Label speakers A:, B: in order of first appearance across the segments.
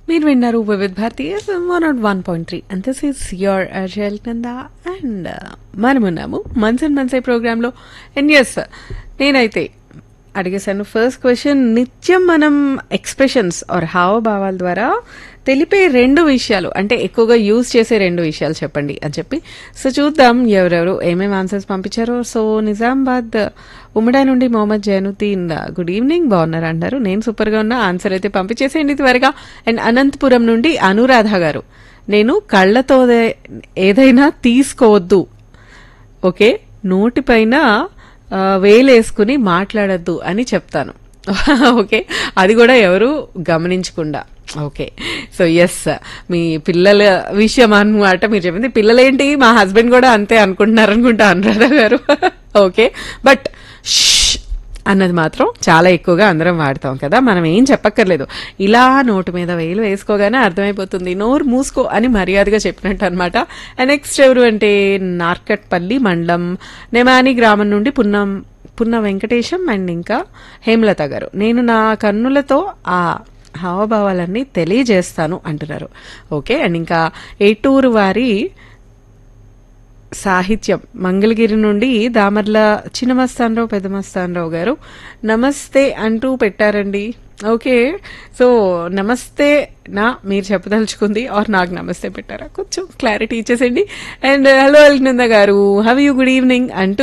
A: మీరు విన్నారు Vividh Bharati FM 101.3 and this is your అజయల్ Nanda and మనమున్నాము Munson మన్సై ప్రోగ్రాంలో. అండ్ ఎస్, నేనైతే అడిగేశాను ఫస్ట్ క్వశ్చన్, నిత్యం మనం ఎక్స్ప్రెషన్స్ ఆర్ హావభావాల ద్వారా తెలిపే రెండు విషయాలు, అంటే ఎక్కువగా యూజ్ చేసే రెండు విషయాలు చెప్పండి అని చెప్పి. సో చూద్దాం ఎవరెవరు ఏమేమి ఆన్సర్స్ పంపించారో. సో నిజామాబాద్ ఉమ్మడి నుండి మొహమ్మద్ జైనుద్దీన్, గుడ్ ఈవినింగ్, బాగున్నారు అంటారు. నేను సూపర్గా ఉన్నా, ఆన్సర్ అయితే పంపించేసేయండి త్వరగా. అండ్ అనంతపురం నుండి అనురాధ గారు, నేను కళ్ళతో ఏదైనా తీసుకోవద్దు, ఓకే, నోటిపైన వేలేసుకుని మాట్లాడద్దు అని చెప్తాను. ఓకే, అది కూడా ఎవరు గమనించకుండా. ఓకే, సో ఎస్, మీ పిల్లల విషయం అన్నమాట మీరు చెప్పింది. పిల్లలేంటి, మా హస్బెండ్ కూడా అంతే అనుకుంటున్నారు అనుకుంటా అనురాధ గారు. ఓకే, బట్ అన్నది మాత్రం చాలా ఎక్కువగా అందరం వాడతాం కదా, మనం ఏం చెప్పక్కర్లేదు, ఇలా నోటు మీద వేలు వేసుకోగానే అర్థమైపోతుంది, నోరు మూసుకో అని మర్యాదగా చెప్పినట్టు అనమాట. అండ్ నెక్స్ట్ ఎవరు అంటే నార్కట్పల్లి మండలం నెమాని గ్రామం నుండి పున్న వెంకటేశం అండ్ ఇంకా హేమలత గారు, నేను నా కన్నులతో ఆ హావభావాలన్నీ తెలియజేస్తాను అంటున్నారు. ఓకే, అండ్ ఇంకా ఏటూరు వారి సాహిత్యం మంగళగిరి నుండి దామర్ల చిన్నమస్తానరావు పెద్దమస్తానరావు గారు నమస్తే అంటూ పెట్టారండి. ఓకే, సో నమస్తే నా మీరు చెప్పదలుచుకుంది ఆర్ నాకు నమస్తే పెట్టారా, కొంచెం క్లారిటీ ఇచ్చేసేయండి. అండ్ హలో అల్నంద గారు, హవ్ యూ, గుడ్ ఈవినింగ్ అంటూ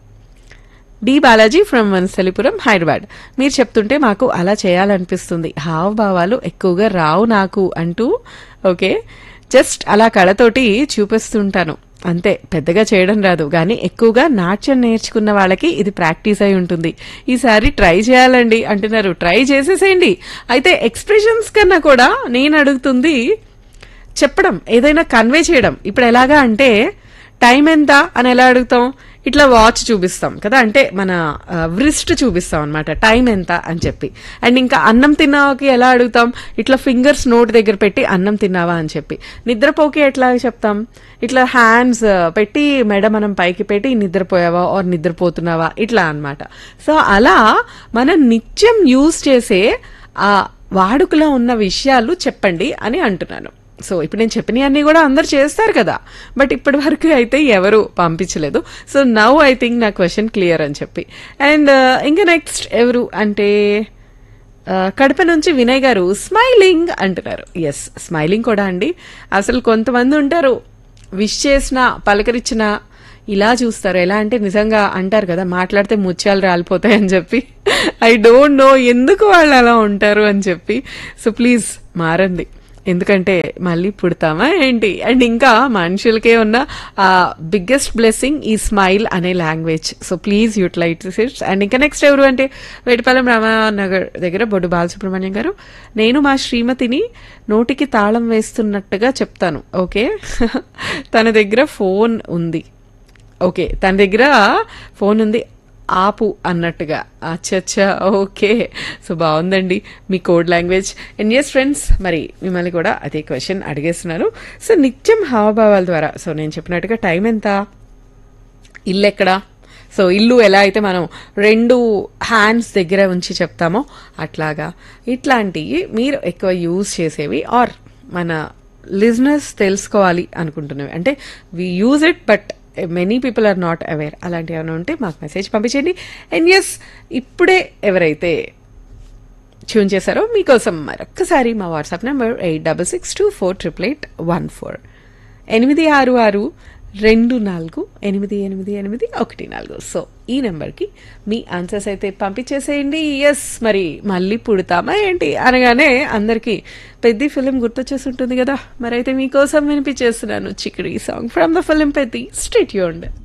A: డి బాలాజీ ఫ్రమ్ వనస్థలిపురం హైదరాబాద్, మీరు చెప్తుంటే మాకు అలా చేయాలనిపిస్తుంది, హావభావాలు ఎక్కువగా రావు నాకు అంటూ. ఓకే, జస్ట్ అలా కళతోటి చూపిస్తుంటాను అంతే, పెద్దగా చేయడం రాదు, కానీ ఎక్కువగా నాట్యం నేర్చుకున్న వాళ్ళకి ఇది ప్రాక్టీస్ అయి ఉంటుంది, ఈసారి ట్రై చేయాలండి అంటున్నారు. ట్రై చేసేసేయండి. అయితే ఎక్స్ప్రెషన్స్ కన్నా కూడా నేను అడుగుతుంది చెప్పడం, ఏదైనా కన్వే చేయడం. ఇప్పుడు ఎలాగా అంటే టైం ఎంత అని ఎలా అడుగుతాం, ఇట్లా వాచ్ చూపిస్తాం కదా, అంటే మన వ్రిస్ట్ చూపిస్తాం అనమాట టైం ఎంత అని చెప్పి. అండ్ ఇంకా అన్నం తిన్నావాకి ఎలా అడుగుతాం, ఇట్లా ఫింగర్స్ నోట్ దగ్గర పెట్టి అన్నం తిన్నావా అని చెప్పి. నిద్రపోకి ఎట్లా చెప్తాం, ఇట్లా హ్యాండ్స్ పెట్టి మెడ మనం పైకి పెట్టి నిద్రపోయావా ఆర్ నిద్రపోతున్నావా, ఇట్లా అనమాట. సో అలా మనం నిత్యం యూజ్ చేసే ఆ వాడుకలో ఉన్న విషయాలు చెప్పండి అని అంటున్నాను. సో ఇప్పుడు నేను చెప్పిన అన్ని కూడా అందరు చేస్తారు కదా, బట్ ఇప్పటి వరకు అయితే ఎవరు పంపించలేదు. సో నౌ ఐ థింక్ నా క్వశ్చన్ క్లియర్ అని చెప్పి. అండ్ ఇంకా నెక్స్ట్ ఎవరు అంటే కడప నుంచి వినయ్ గారు స్మైలింగ్ అంటున్నారు. ఎస్, స్మైలింగ్ కూడా అండి. అసలు కొంతమంది ఉంటారు విష్ చేసిన పలకరించిన ఇలా చూస్తారు, ఎలా అంటే నిజంగా అంటారు కదా మాట్లాడితే ముత్యాలు రాలిపోతాయి అని చెప్పి. ఐ డోంట్ నో ఎందుకు వాళ్ళు అలా ఉంటారు అని చెప్పి. సో ప్లీజ్ మారండి, ఎందుకంటే మళ్ళీ పుడతామా ఏంటి. అండ్ ఇంకా మనుషులకే ఉన్న ఆ బిగ్గెస్ట్ బ్లెస్సింగ్ ఈ స్మైల్ అనే language. So please utilise it. And ఇంకా నెక్స్ట్ ఎవరు అంటే వేటపాలెం రామానగర్ దగ్గర బొడ్డు బాలసుబ్రహ్మణ్యం గారు, నేను మా శ్రీమతిని నోటికి తాళం వేస్తున్నట్టుగా చెప్తాను. ఓకే, తన దగ్గర ఫోన్ ఉంది, ఓకే తన దగ్గర ఫోన్ ఉంది ఆపు అన్నట్టుగా. అచ్చచ్చా, ఓకే, సో బాగుందండి మీ code language. And yes friends, మరి మిమ్మల్ని కూడా అదే క్వశ్చన్ అడిగేస్తున్నాను. సో నిత్యం హావభావాల ద్వారా, సో నేను చెప్పినట్టుగా టైం ఎంత, ఇల్లు ఎక్కడా, సో ఇల్లు ఎలా అయితే మనం రెండు హ్యాండ్స్ దగ్గర ఉంచి చెప్తామో అట్లాగా ఇట్లాంటివి మీరు ఎక్కువ యూజ్ చేసేవి ఆర్ మన లిజనర్స్ తెలుసుకోవాలి అనుకుంటున్నవి, అంటే we use it but many people are not aware, అలాంటివి ఏమైనా ఉంటే మాకు మెసేజ్ పంపించండి. అండ్ ఎస్, ఇప్పుడే ఎవరైతే ట్యూన్ చేశారో మీకోసం మరొక్కసారి మా వాట్సాప్ నెంబర్ 8662488814 8662248814. సో ఈ నెంబర్కి మీ ఆన్సర్స్ అయితే పంపించేసేయండి. ఎస్, మరి మళ్ళీ పుడతామా ఏంటి అనగానే అందరికీ పెద్ది ఫిలిం గుర్తొచ్చేసి ఉంటుంది కదా, మరి అయితే మీకోసం వినిపించేస్తున్నాను చిక్రీ song from the film Peddi. Stay tuned.